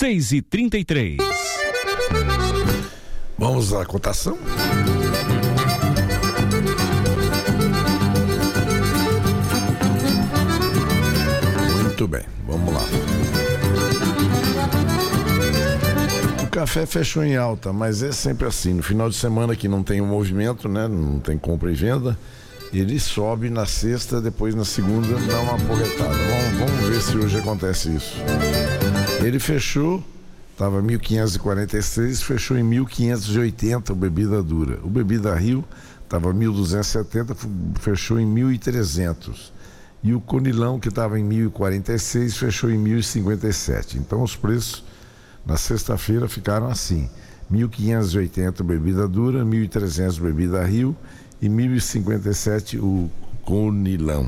6h33. Vamos à cotação? Muito bem, vamos lá. O café fechou em alta, mas é sempre assim. No final de semana que não tem um movimento, né? Não tem compra e venda. Ele sobe na sexta, depois na segunda dá uma porretada. Vamos ver se hoje acontece isso. Ele fechou, estava 1.546, fechou em 1.580 o Bebida Dura. O Bebida Rio estava 1.270, fechou em 1.300. E o Conilão, que estava em 1.046, fechou em 1.057. Então os preços na sexta-feira ficaram assim: 1.580 Bebida Dura, 1.300 Bebida Rio e 1.057 o Conilão.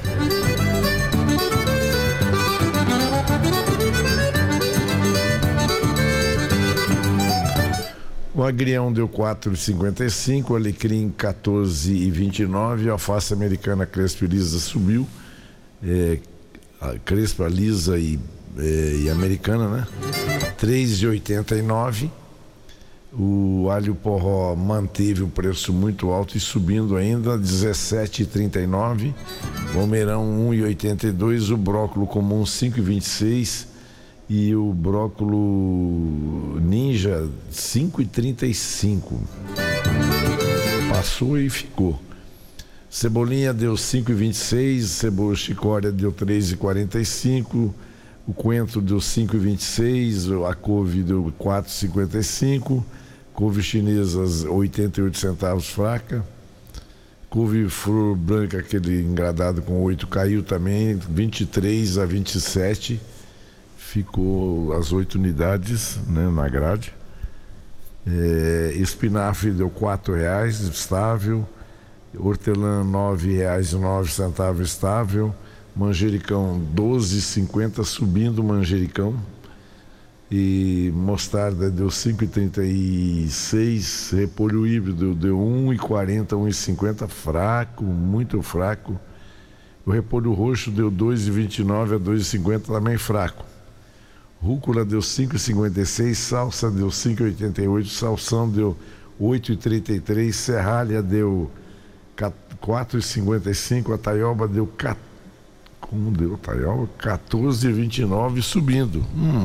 O agrião deu 4,55, o alecrim 14,29, a alface americana Crespa e Lisa subiu, a Crespa, Lisa e americana, né? 3,89. O alho porró manteve um preço muito alto e subindo ainda, 17,39. O almeirão 1,82. O brócolis comum 5,26. E o brócolis ninja 5,35. Passou e ficou. Cebolinha deu 5,26. Cebola chicória deu 3,45. O coentro deu 5,26. A couve deu 4,55. Couve chinesa 88 centavos fraca. Couve flor branca, aquele engradado com 8, caiu também 23 a 27. Ficou as 8 unidades, né, na grade. Espinafre deu R$4 estável. Hortelã R$9,09 estável. Manjericão 12,50 subindo manjericão. E mostarda deu 5,36. Repolho híbrido deu 1,40, 1,50, fraco, muito fraco. O repolho roxo deu 2,29 a 2,50, também fraco. Rúcula deu 5,56, salsa deu 5,88, salsão deu 8,33, serralha deu 4,55, a taioba deu 14,29 subindo.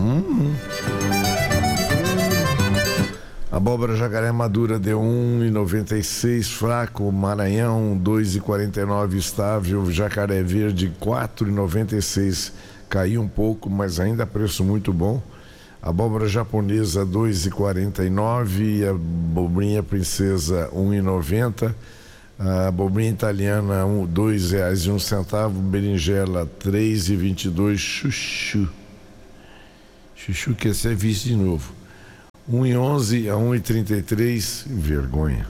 Abóbora jacaré madura deu 1,96 fraco, Maranhão 2,49 estável, jacaré verde 4,96 caiu um pouco, mas ainda preço muito bom. Abóbora japonesa 2,49, a abobrinha princesa 1,90. A abobrinha italiana R$2,01, berinjela 3,22, chuchu quer ser visto de novo, 1,11 a 1,33, vergonha.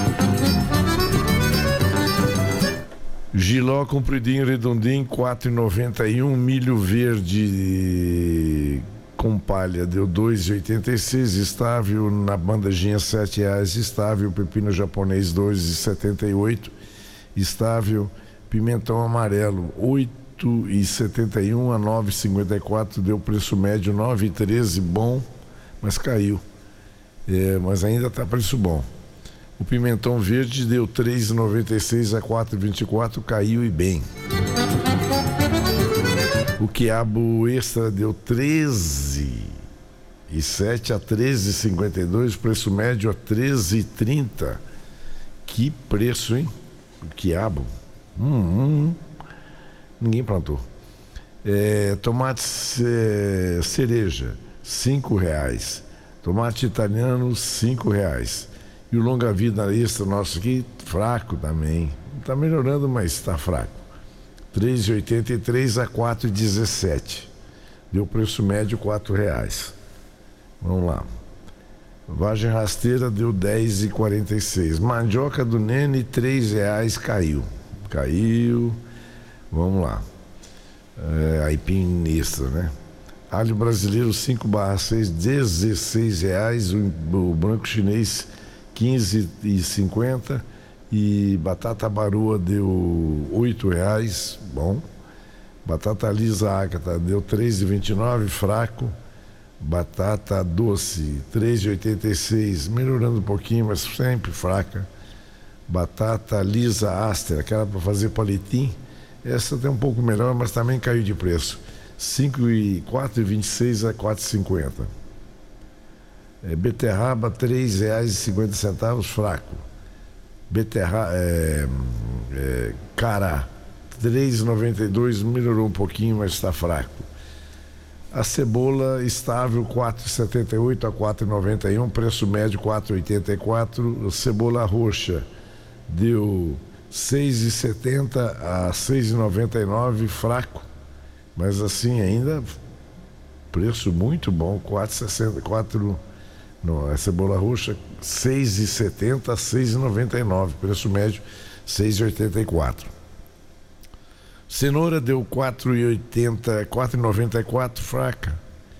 Giló compridinho, redondinho, 4,91, milho verde com palha deu 2,86, estável, na bandejinha R$7 estável, pepino japonês 2,78 estável, pimentão amarelo 8,71 a 9,54, deu preço médio 9,13, bom, mas caiu, mas ainda está preço bom. O pimentão verde deu 3,96 a 4,24, caiu e bem. O quiabo extra deu 13,07 a 13,52, preço médio a 13,30. Que preço, hein? O quiabo. Ninguém plantou. Tomate cereja, R$5. Tomate italiano, R$5. E o longa-vida extra nosso aqui, fraco também. Está melhorando, mas está fraco. 3,83 a 4,17. Deu preço médio R$4. Vamos lá. Vagem rasteira deu 10,46. Mandioca do Nene, R$3, caiu. Vamos lá. Aipim extra, né? Alho brasileiro 5/6, R$16. O branco chinês 15,50. E batata baroa deu R$8, bom. Batata lisa ágata deu 3,29, fraco. Batata doce, 3,86, melhorando um pouquinho, mas sempre fraca. Batata lisa Aster, aquela para fazer palitim, essa tem um pouco melhor, mas também caiu de preço. 4,26 a 4,50. Beterraba, R$3,50, fraco. Cará, 3,92, melhorou um pouquinho, mas está fraco. A cebola estável, 4,78 a 4,91, preço médio 4,84. Cebola roxa deu 6,70 a 6,99, fraco, mas assim ainda preço muito bom, 4,64. Não, a cebola roxa 6,70 a 6,99, preço médio 6,84. Cenoura deu 4,80, 4,94, fraca.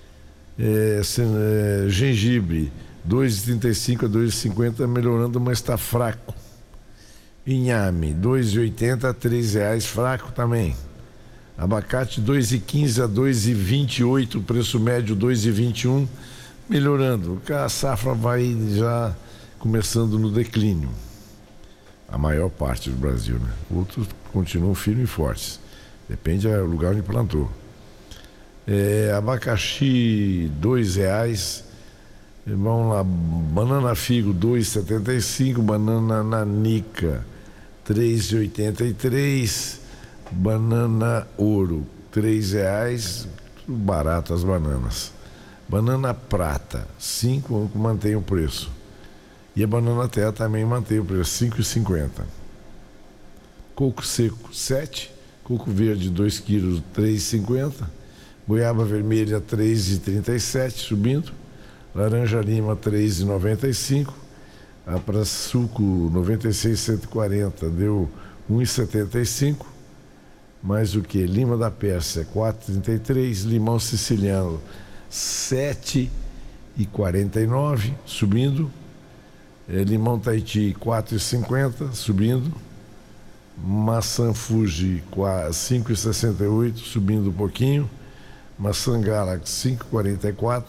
Gengibre 2,35 a 2,50, melhorando, mas está fraco. Inhame 2,80 a R$3, fraco também. Abacate 2,15 a 2,28, preço médio 2,21, melhorando. A safra vai já começando no declínio. A maior parte do Brasil, né? Outros continuam firmes e fortes. Depende do lugar onde plantou. Abacaxi R$2. Vamos lá, banana figo 2,75, banana nanica 3,83, banana ouro R$3, barato as bananas. Banana prata 5, mantém o preço. E a banana terra também mantém o preço, 5,50. Coco seco 7, coco verde 2 quilos 3,50, goiaba vermelha 3,37, subindo. Laranja lima 3,95, a para suco 96,140 deu 1,75, mais o que? Lima da Pérsia 4,33, limão siciliano 7,49, subindo. Limão Tahiti 4,50, subindo. Maçã Fuji 5,68, subindo um pouquinho. Maçã Galaxy 5,44.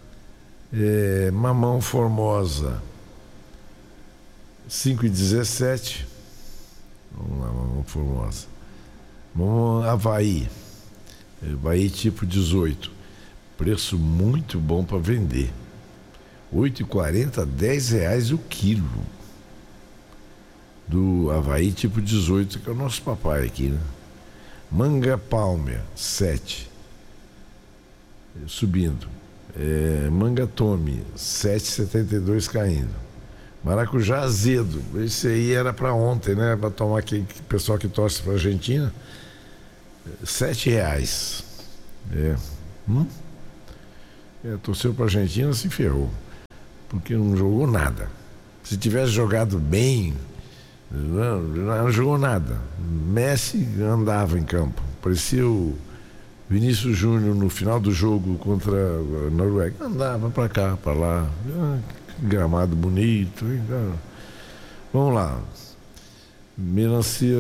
Mamão Formosa 5,17. Vamos lá, mamão Formosa. Mamão Havaí tipo 18, preço muito bom para vender, 8,40 a R$10 o quilo do Havaí tipo 18, que é o nosso papai aqui, né? Manga Palmer 7, subindo. Manga Tome 7,72, caindo. Maracujá azedo, esse aí era para ontem, né? Para tomar aquele pessoal que torce para Argentina, R$7. Torceu para Argentina, se ferrou, porque não jogou nada. Se tivesse jogado bem, não jogou nada. Messi andava em campo, parecia o Vinícius Júnior no final do jogo contra a Noruega, andava para cá, para lá, gramado bonito. Vamos lá, melancia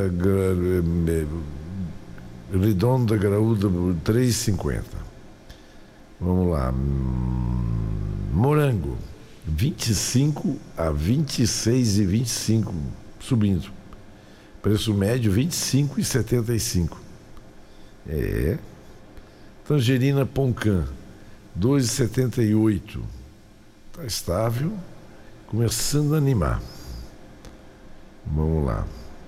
redonda graúda 3,50. Vamos lá, morango 25 a 26,25, subindo, preço médio 25,75. Tangerina Poncan 2,78, tá estável, começando a animar. Vamos lá,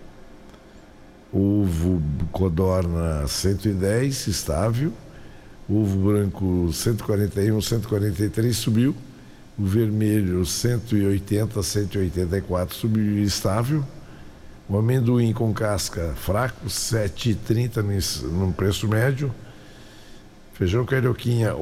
ovo Codorna 110, estável. Ovo branco 141, 143, subiu. O vermelho 180, 184, subiu, estável. O amendoim com casca fraco, 7,30 no preço médio. Feijão carioquinha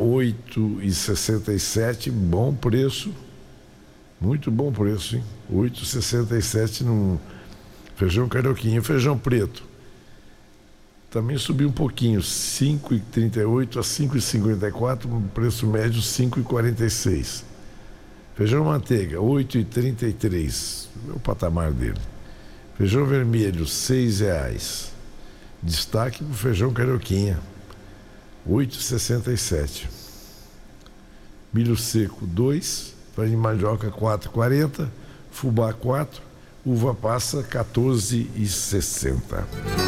8,67, bom preço. Muito bom preço, hein? 8,67 no feijão carioquinha. Feijão preto também subiu um pouquinho, 5,38 a 5,54, preço médio 5,46. Feijão manteiga 8,33, é o patamar dele. Feijão vermelho R$6. Destaque para o feijão carioquinha 8,67. milho seco 2, farinha de mandioca 4,40, fubá 4, uva passa 14,60.